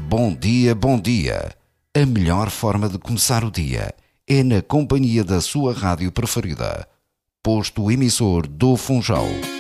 Bom dia, bom dia. A melhor forma de começar o dia é na companhia da sua rádio preferida. Posto emissor do Funchal.